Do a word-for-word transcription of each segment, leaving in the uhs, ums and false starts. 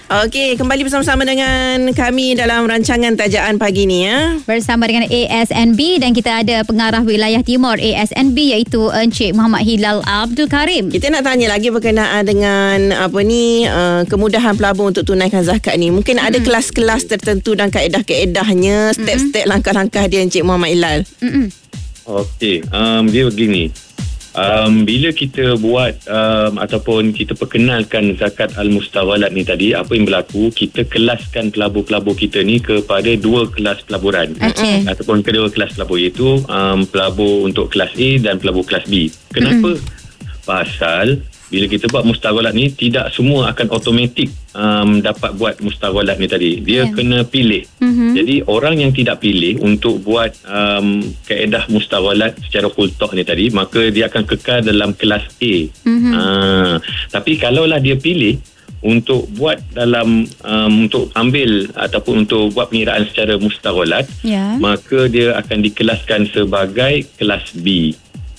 Okey, kembali bersama-sama dengan kami dalam rancangan tajaan pagi ni ya. Bersama dengan A S N B dan kita ada pengarah wilayah timur A S N B iaitu Encik Muhammad Hilal Abdul Karim. Kita nak tanya lagi berkenaan dengan apa ni uh, kemudahan pelabur untuk tunaikan zakat ni. Mungkin hmm. ada kelas-kelas tertentu dan kaedah-kaedahnya, step-step hmm. langkah-langkah dia Encik Muhammad Hilal. Hmm. Okey, um, dia begini. Um, bila kita buat um, ataupun kita perkenalkan zakat al-mustawalat ni tadi, apa yang berlaku, kita kelaskan pelabur-pelabur kita ni kepada dua kelas pelaburan. Okay. Ataupun kedua kelas pelabur, iaitu um, pelabur untuk kelas A dan pelabur kelas B. Kenapa? Mm-hmm. Pasal bila kita buat mustawalat ni, tidak semua akan automatik um, dapat buat mustawalat ni tadi. Dia yeah. kena pilih. Mm-hmm. Jadi orang yang tidak pilih untuk buat um, kaedah mustawalat secara khultah ni tadi, maka dia akan kekal dalam kelas A. Mm-hmm. Uh, tapi kalaulah dia pilih untuk buat dalam um, untuk ambil ataupun untuk buat pengiraan secara mustawalat, yeah. maka dia akan dikelaskan sebagai kelas B.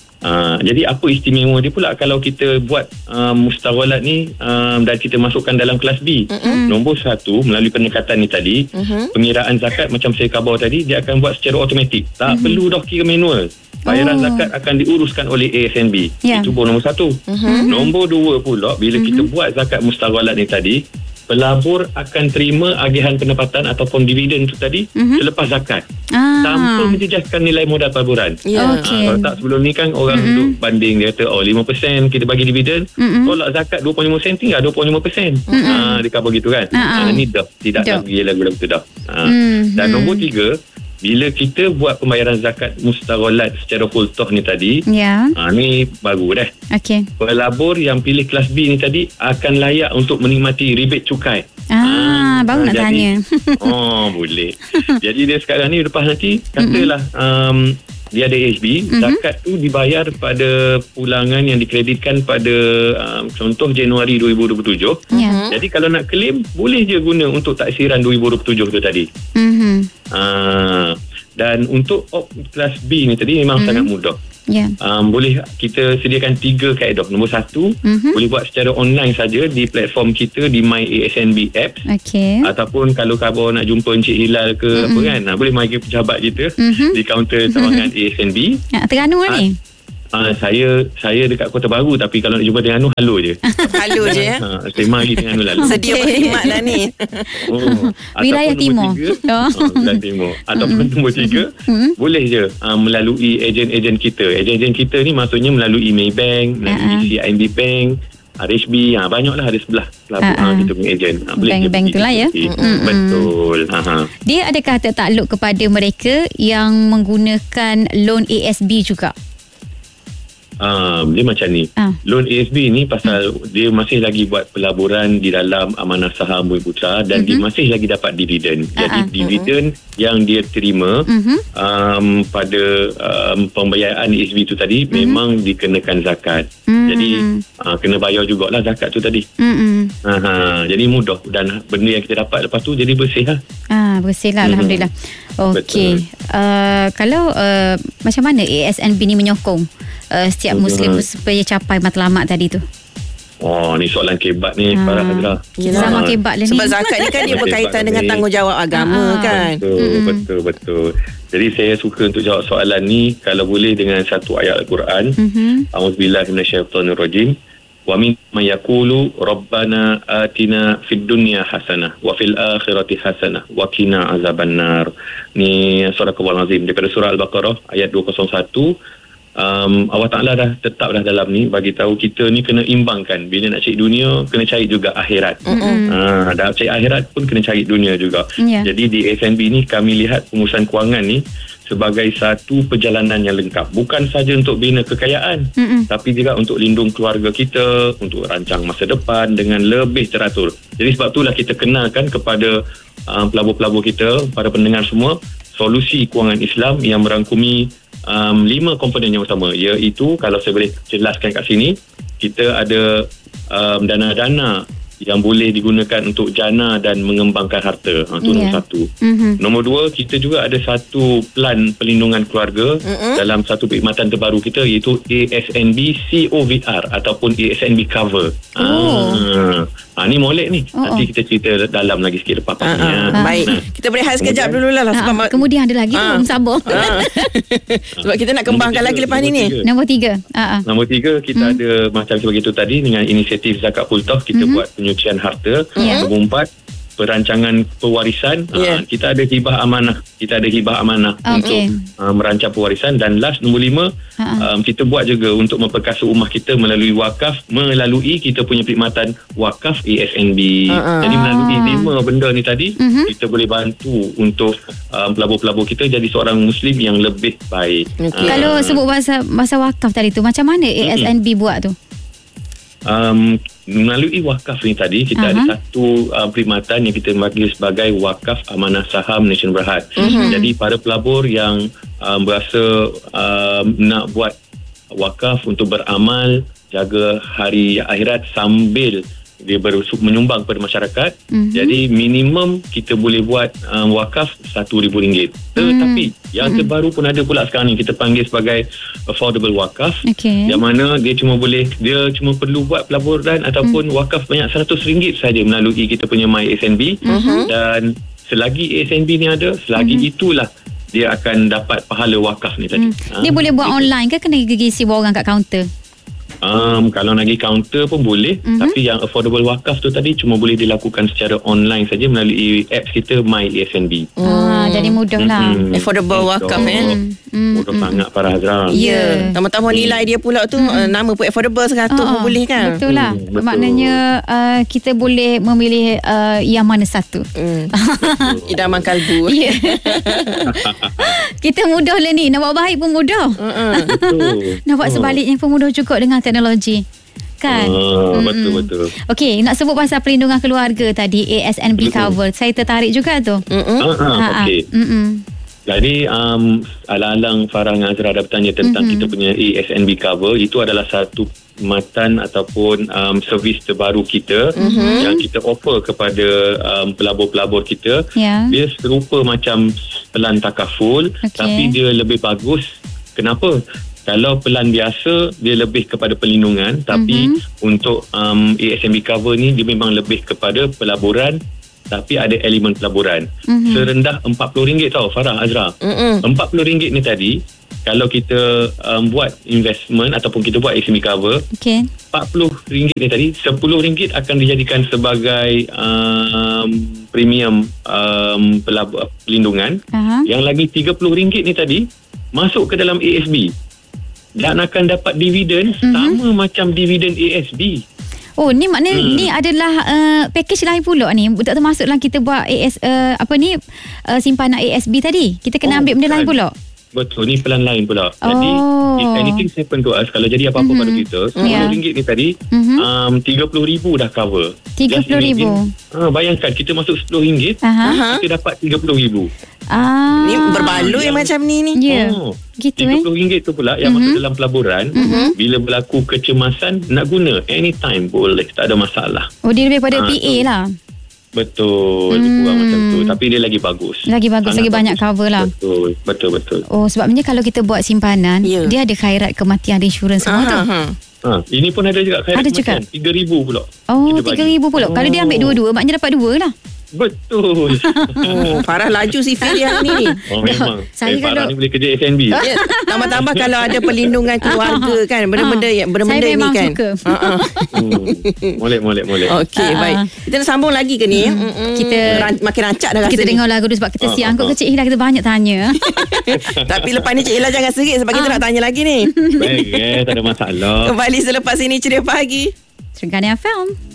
Uh, jadi apa istimewa dia pula kalau kita buat uh, mustawalat ni um, dan kita masukkan dalam kelas B? Uh-uh. Nombor satu, melalui pendekatan ni tadi, uh-huh. pengiraan zakat macam saya khabar tadi, dia akan buat secara automatik. Tak uh-huh. perlu dah kira manual. Bayaran oh. zakat akan diuruskan oleh A S N B. Yeah. Itu pun nombor satu. Uh-huh. Nombor dua pula, bila uh-huh. kita buat zakat mustawalat ni tadi, pelabur akan terima agihan pendapatan ataupun dividen itu tadi mm-hmm. selepas zakat, ah. tanpa menjejaskan nilai modal pelaburan. Yeah. Okay. Ha, kalau tak sebelum ni kan orang mm-hmm. duduk banding, dia kata oh lima peratus kita bagi dividen, mm-hmm. tolak zakat dua puluh lima sen, tinggal dua puluh lima peratus. Mm-hmm. Ha, dia cover gitu kan. Uh-huh. Ha, ni dah tidak dah. lagi lagu-lagu tu dah. Ha. Mm-hmm. Dan nombor tiga, bila kita buat pembayaran zakat mustawalat secara khultah ni tadi, yeah. ha, ni baru dah. Okay. Pelabur yang pilih kelas B ni tadi akan layak untuk menikmati rebate cukai. Ah, ha, baru nak jadi, tanya. Oh, boleh. Jadi dia sekarang ni lepas nanti katalah um, dia ada H B, mm-hmm. zakat tu dibayar pada pulangan yang dikreditkan pada um, contoh Januari dua ribu dua puluh tujuh. Yeah. Jadi kalau nak claim, boleh je guna untuk taksiran dua ribu dua puluh tujuh tu tadi. Mm-hmm. Uh, dan untuk op kelas B ni tadi memang mm-hmm. sangat mudah. Yeah. Um, boleh kita sediakan tiga kaedah. Nombor satu, mm-hmm. boleh buat secara online saja di platform kita di My A S N B Apps. Okay. Ataupun kalau khabar nak jumpa Encik Hilal ke mm-hmm. apa kan, boleh mari ke pejabat kita mm-hmm. di kaunter tawangan A S N B. Ya, Terengganu uh, ni? Uh, saya saya dekat Kota Baru, tapi kalau nak jumpa Terengganu, halo je. Halo je ya. Ha, saya mari Terengganu lalu. Sedia berkhidmat dah ni. Oh, wilayah timur. Tiga, oh. uh, wilayah timur. Ataupun mm-hmm. nombor tiga, mm-hmm. boleh je uh, melalui ejen-ejen kita. Ejen-ejen kita ni maksudnya melalui Maybank, melalui uh-huh. C I M B Bank, R H B, ha, banyaklah ada sebelah pelabuhan uh-huh. kita punya ejen. Ha, bank-bank tu lah ya. Mm-hmm. Betul. Ha. Dia adakah tertakluk kepada mereka yang menggunakan loan A S B juga? Um, dia macam ni. Uh. Loan A S B ni pasal hmm. dia masih lagi buat pelaburan di dalam amanah saham Bumiputera dan uh-huh. dia masih lagi dapat dividen. Uh-huh. Jadi dividen uh-huh. yang dia terima uh-huh. um, pada um, pembayaran A S B tu tadi uh-huh. memang dikenakan zakat. Uh-huh. Jadi uh, kena bayar jugalah zakat tu tadi. Uh-huh. Uh-huh. Jadi mudah dan benda yang kita dapat lepas tu jadi bersih lah. Ah, bersih lah. Uh-huh. Alhamdulillah. Okey. Uh, kalau uh, macam mana A S N B ni menyokong Uh, setiap Muslim uh, supaya capai matlamat tadi tu? Oh, ni soalan kebat ni ha. Para Hadra. Sama kebat lah ni. Sebab zakat ni kan dia berkaitan dengan tanggungjawab agama ha. kan. Betul, mm-hmm. betul, betul. Jadi saya suka untuk jawab soalan ni kalau boleh dengan satu ayat Al-Quran. Mm-hmm. A'udzubillahi minasyaitonirrajim. Wa min may yaqulu rabbana atina fid dunya hasanah wa fil akhirati hasanah wa qina azabannar. Ni surah Al-Azim daripada surah Al-Baqarah ayat dua kosong satu. Um, Allah Ta'ala dah tetap dah dalam ni bagi tahu kita ni kena imbangkan. Bila nak cari dunia, kena cari juga akhirat. Mm-hmm. Uh, dah cari akhirat pun kena cari dunia juga. Yeah. Jadi di A S N B ni kami lihat pengurusan kewangan ni sebagai satu perjalanan yang lengkap. Bukan saja untuk bina kekayaan, mm-hmm. tapi juga untuk lindung keluarga kita, untuk rancang masa depan dengan lebih teratur. Jadi sebab itulah kita kenalkan kepada uh, pelabur-pelabur kita, para pendengar semua, solusi kewangan Islam yang merangkumi Um, lima komponen yang utama, iaitu kalau saya boleh jelaskan kat sini, kita ada um, dana-dana yang boleh digunakan untuk jana dan mengembangkan harta. Ha, itu Yeah. nombor satu. Mhm. Nombor dua, kita juga ada satu plan pelindungan keluarga Mm-mm. dalam satu perkhidmatan terbaru kita, iaitu A S N B C O V R ataupun A S N B Cover. Oh. Ah, ah, ni molek ni. Oh, Nanti oh. kita cerita dalam lagi sikit lepas Ah, ni. ah. ya. Baik. Nah, Kita berehat sekejap Kemudian- dulu lah, lah sebab Ah, kemudian ada lagi tu, Ah. belum sambung. Ah. Sebab kita nak kembangkan Nombor lagi tiga, lepas ni nombor ni. tiga. Nombor tiga. Ah, ah. Nombor tiga, kita Hmm. ada macam sebagai itu tadi dengan inisiatif Zakat Fultoh, kita Mhm. buat penyucian harta. Ya. Nombor empat, perancangan pewarisan. Ya. Ah, kita ada hibah amanah. Kita ada hibah amanah Okey. untuk ah, merancang pewarisan. Dan last, nombor lima, Ha-ha. um, kita buat juga untuk memperkasa rumah kita melalui wakaf, melalui kita punya perkhidmatan wakaf A S N B. Ha-ha. Jadi melalui lima benda ni tadi, Mhm. kita boleh bantu untuk um, pelabur-pelabur kita jadi seorang Muslim yang lebih baik. Okey. Ah, Kalau sebut bahasa bahasa wakaf tadi tu, macam mana A S N B buat tu? Um, melalui wakaf ni tadi, kita Aha. ada satu uh, perkhidmatan yang kita panggil sebagai wakaf amanah saham Nation Berhad. Mhm. Jadi para pelabur yang um, berasa um, nak buat wakaf untuk beramal, jaga hari akhirat sambil dia bersu- menyumbang kepada masyarakat. Mhm. Jadi minimum kita boleh buat um, wakaf satu ribu ringgit. Tetapi yang terbaru pun ada pula sekarang ni, kita panggil sebagai affordable wakaf. Okey. Yang mana dia cuma boleh, dia cuma perlu buat pelaburan ataupun Hmm. wakaf banyak seratus ringgit saja melalui kita punya My A S N B. Mhm. Dan selagi A S N B ni ada, selagi itulah dia akan dapat pahala wakaf ni tadi. Hmm. Dia boleh buat online ke kena pergi sewa orang kat kaunter? Um, kalau nak pergi kaunter pun boleh, Mhm. tapi yang affordable wakaf tu tadi cuma boleh dilakukan secara online saja melalui apps kita My A S N B. Ah, jadi mudah lah. Mhm. Affordable wakaf, eh? Hmm, Mudah hmm, sangat para Hazra. Ya. Tambah-tambah nilai dia pula tu, uh, nama pun affordable seratus Ah, pun boleh kan? Betul lah. Hmm, betul. Maknanya uh, kita boleh memilih uh, yang mana satu. Hmm. Idaman kalbu. Ya. Kita mudah lah ni. Nak buat baik pun mudah. Uh-uh. Betul. Nak buat sebaliknya pun mudah juga dengan teknologi. Kan? Ah, betul betul. Okey, nak sebut pasal perlindungan keluarga tadi, A S N B Betul. cover. Saya tertarik juga tu. Mm-mm. Ah, ah, Ha, ha. okey. Mm-mm. Jadi um, alang-alang Farah dengan Azra ada bertanya tentang Mhm. kita punya A S N B cover. Itu adalah satu perkhidmatan ataupun um, servis terbaru kita Mhm. yang kita offer kepada um, pelabur-pelabur kita. Ya. Dia serupa macam pelan takaful, Okey. tapi dia lebih bagus. Kenapa? Kalau pelan biasa dia lebih kepada perlindungan, tapi Mhm. untuk um, A S N B cover ni dia memang lebih kepada pelaburan, tapi ada elemen pelaburan. Mhm. Serendah empat puluh ringgit tau Farah, Azra. Mm-mm. empat puluh ringgit ni tadi, kalau kita um, buat investment ataupun kita buat A S N B cover, Okey. empat puluh ringgit ni tadi, sepuluh ringgit akan dijadikan sebagai um, premium um, pelab- pelindungan. Aha. Yang lagi tiga puluh ringgit ni tadi masuk ke dalam A S B dan akan dapat dividen Mhm. sama macam dividen A S B. Oh, ni maknanya Hmm. ni adalah uh, package lain pula ni. Tak termasuklah kita buat A S uh, apa ni uh, simpanan A S B tadi. Kita kena Oh, ambil benda lain bukan. pula. Betul, ni pelan lain pula. Jadi Oh. if anything happen to us, kalau jadi apa-apa Mhm. pada kita, sepuluh Yeah. ringgit ni tadi Mhm. um, tiga puluh ribu dah cover. tiga puluh ribu. Just imagine, ha, bayangkan kita masuk sepuluh ringgit, Aha. Aha. kita dapat tiga puluh ribu. Ah. Ni berbaloi yang- macam ni ni. Ya. Oh, Gitu tiga eh. puluh ringgit tu pula yang Mhm. masuk dalam pelaburan, bila berlaku kecemasan, nak guna anytime boleh, tak ada masalah. Oh, dia lebih pada Ah, P A tu. lah. Betul, Hmm. kurang macam tu. Tapi dia lagi bagus. Lagi bagus, Sangat lagi banyak bagus. cover lah. Betul, betul, betul. Oh, sebabnya kalau kita buat simpanan, Ya. dia ada khairat kematian, ada insurans semua tu. Aha, aha. Ha, ini pun ada juga khairat Ada juga? kematian. tiga ribu pula. Oh, kita tiga bagi. ribu pula. Kalau dia ambil Oh. dua-dua, maknanya dapat dua lah. Betul. Oh, Farah laju si Fir yang ni ni. Oh, memang. Saya eh, Farah kalau- ni boleh kerja A S N B. Ya, tambah-tambah kalau ada perlindungan keluarga kan, benda-benda yang benda-benda Saya ni memang kan. suka. Ha, ha. hmm. Molek, molek, molek. Okey, Ah, baik. ah. Kita nak sambung lagi ke ni? Mm-mm. Kita- Ran- makin rancak dah rasa Kita ni. dengar lagu tu sebab kita Ah, siang kot ah, ke Cik Hila, kita banyak tanya. Tapi lepas ni Cik Ella jangan serit sebab kita nak tanya lagi ni. Baik, eh, tak ada masalah. Kembali selepas ini Ceria Pagi. Serengana F M.